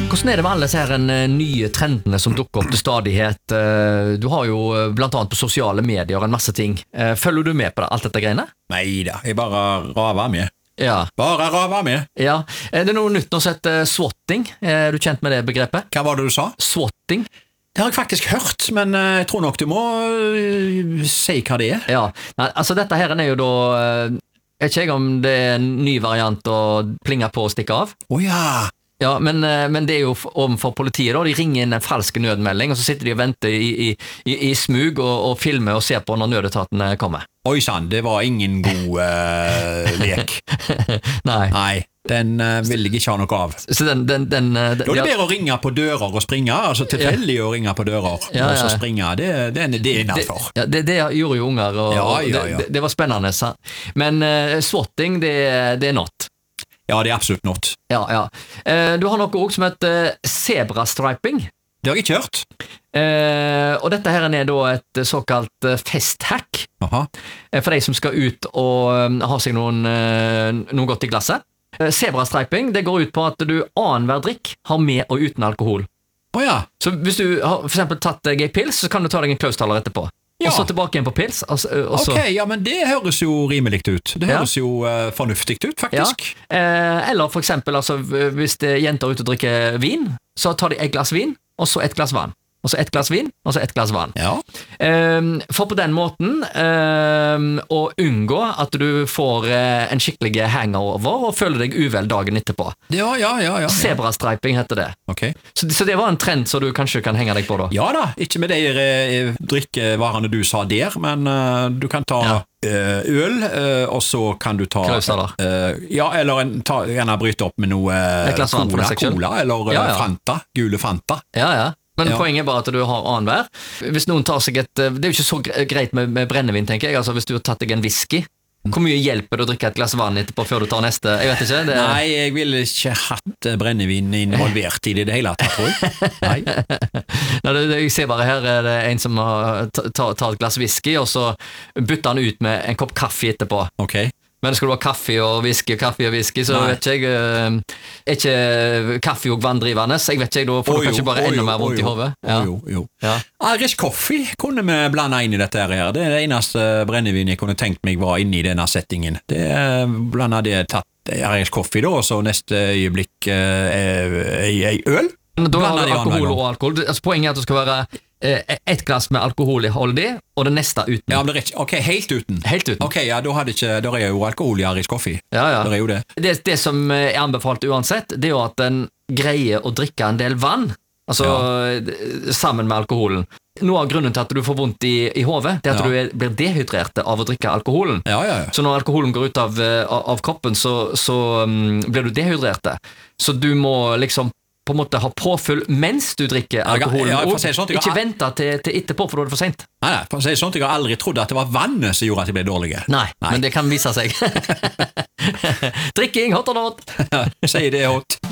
Hvordan det med alle disse her nye trendene som dukker opp til stadighet? Du har jo blant annet på sosiale medier en masse ting. Følger du med på det, alt dette greiene? Neida, jeg bare raver med. Ja. Bare raver med. Ja. Det noe nytt nå som heter swatting. Er du kjent med det begrepet? Hva var det du sa? Swatting. Det har jeg faktisk hørt, men jeg tror nok du må si hva det er. Ja, nei, altså dette her er jo da jeg vet ikke om det er en ny variant å plinge på og stikke av. Åja! Ja, men det er jo overfor politiet da, de ringer inn en falsk nødmelding, og så sitter de og venter i smug og filmer og ser på når nødetatene kommer. Oi sann, det var ingen god lek. Nei. Den vil jeg ikke ha noe av. Så da er det bedre å ringe på dører og springe, altså tilfeldig å ringe på dører og så springe, det er innenfor. Det gjorde jo unger, og det var spennende. Men swatting, det er not. Ja, det er absolutt not. Ja. Du har noe også som heter zebrastriping. Det har jeg ikke hørt. Og dette her er da et såkalt festhack. Aha. For de som skal ut og ha seg noe godt i glasset. Zebrastriping, det går ut på at du annenhver drikk har med og uten alkohol. Ja. Så hvis du har for eksempel tatt deg en pils, så kan du ta deg en klaustaler etterpå. Ja. Og så tilbake igjen på pils. Ok, ja, men det høres jo rimelig ut. Det høres jo fornuftig ut, faktisk. Ja. Eller for eksempel, altså, hvis det er jenter ute og drikker vin, så tar de et glass vin, og så et glass vann. Og så et glass vin, og så et glass vann. Ja. For på den måten å unngå at du får en skikkelig hangover og føler deg uvel dagen etterpå. Ja. Zebrastriping heter det. Okay. Så det var en trend som du kanskje kan henge deg på da? Ja da, ikke med de drikkevarene du sa der, men du kan ta øl, og så kan du ta klaustaler. Gjerne bryte opp med noe cola eller Fanta, gule Fanta. Ja. Men poenget er bare at du har annenhver. Hvis noen tar seg det er jo ikke så greit med brennevin, tenker jeg. Altså hvis du har tatt deg en whisky, hvor mye hjelper det å drikke et glass vann etterpå før du tar neste? Jeg vet ikke. Nei, jeg ville ikke hatt brennevin involvert i det hele tatt, tror jeg. Nei. Jeg ser bare her er det en som tar et glass whisky, og så bytter han ut med en kopp kaffe etterpå. Ok. Men skal du ha kaffe og whisky, så vet ikke jeg, er ikke kaffe og vanndrivende, så jeg vet ikke, da får du kanskje bare enda mer vondt i hodet. Jo. Irish coffee kunne vi blande inn i dette her. Det er det eneste brennevin jeg kunne tenkt meg var inne i denne settingen. Det blandet det tatt Irish coffee da, og så neste øyeblikk ei øl. Da har du alkohol og alkohol. Altså, poenget er at det skal være et glass med alkoholholdig, og det neste uten. Ja, men det er ikke, ok, helt uten. Ok, ja, da er jo alkohol i Irish coffee. Ja. Det er jo det. Det som er anbefalt uansett, det er jo at en greier å drikke en del vann, altså sammen med alkoholen. Noe av grunnen til at du får vondt i hodet, det er at du blir dehydrert av å drikke alkoholen. Ja. Så når alkoholen går ut av kroppen, så blir du dehydrert. Så du må liksom på en måte ha påfyll mens du drikker alkoholen, og ikke vente til etterpå, for da er det for sent. Nei, for å si sånt, jeg har aldri trodd at det var vannet som gjorde at jeg ble dårlig. Nei, men det kan vise seg. Drikking, hot or not? Si det hot.